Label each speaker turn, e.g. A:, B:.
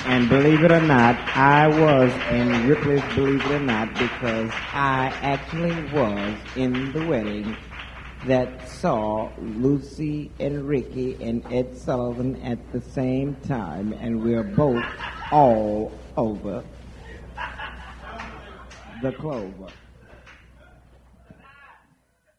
A: And believe it or not, I was in Ripley's Believe It or Not because I actually was in the wedding that saw Lucy and Ricky and Ed Sullivan at the same time, and we're both all over the clover.